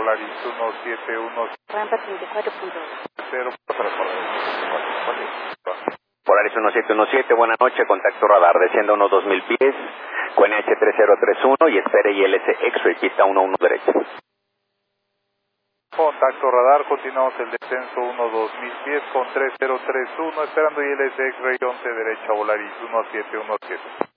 Volaris 171. Rampa 34.0. Volaris 1717, buena noche, contacto radar, descienda unos 2000 pies, QNH 3031 y espere ILS X-Ray, pista 11 derecha. Contacto radar, continuamos el descenso 2000 pies con 3031, esperando ILS X-Ray 11 derecha, Volaris 1717.